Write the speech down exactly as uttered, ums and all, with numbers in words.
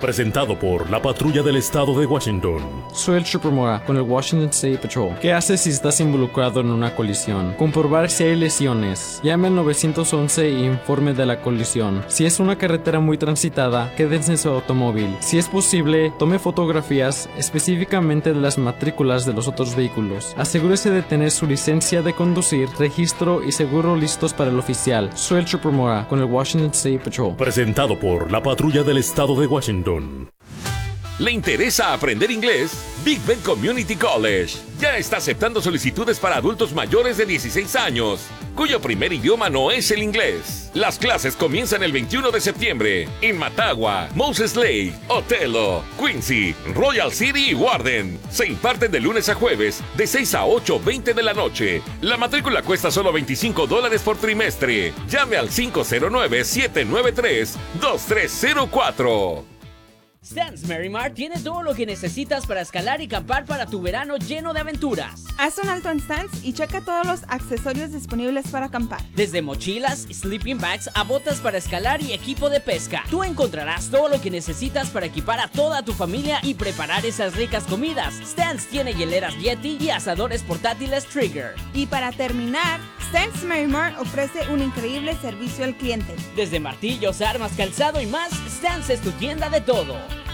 Presentado por la Patrulla del Estado de Washington. Soy el Trooper Mora con el Washington State Patrol. ¿Qué haces si estás involucrado en una colisión? Comprobar si hay lesiones. Llame al nueve once e informe de la colisión. Si es una carretera muy transitada, quédense en su automóvil. Si es posible, tome fotografías específicamente de las matrículas de los otros vehículos. Asegúrese de tener su licencia de conducir, registro y seguro listos para el oficial. Soy el Trooper Mora con el Washington State Patrol. Presentado por la Patrulla del Estado de Washington. ¿Le interesa aprender inglés? Big Bend Community College ya está aceptando solicitudes para adultos mayores de dieciséis años, cuyo primer idioma no es el inglés. Las clases comienzan el veintiuno de septiembre en Matagua, Moses Lake, Othello, Quincy, Royal City y Warden. Se imparten de lunes a jueves de seis a ocho veinte de la noche. La matrícula cuesta solo veinticinco dólares por trimestre. Llame al cinco cero nueve, siete nueve tres, dos tres cero cuatro. Stan's Merrimar tiene todo lo que necesitas para escalar y acampar para tu verano lleno de aventuras. Haz un alto en Stan's y checa todos los accesorios disponibles para acampar. Desde mochilas, sleeping bags a botas para escalar y equipo de pesca. Tú encontrarás todo lo que necesitas para equipar a toda tu familia y preparar esas ricas comidas. Stan's tiene hieleras Yeti y asadores portátiles Trigger. Y para terminar, Stan's Merrimar ofrece un increíble servicio al cliente. Desde martillos, armas, calzado y más, Stan's es tu tienda de todo.